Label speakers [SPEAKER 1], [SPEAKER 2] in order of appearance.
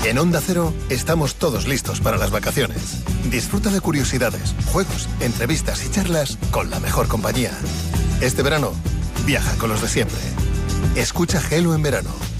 [SPEAKER 1] Y en Onda Cero estamos todos listos para las vacaciones. Disfruta de curiosidades, juegos, entrevistas y charlas con la mejor compañía. Este verano, viaja con los de siempre. Escucha Gelo en verano.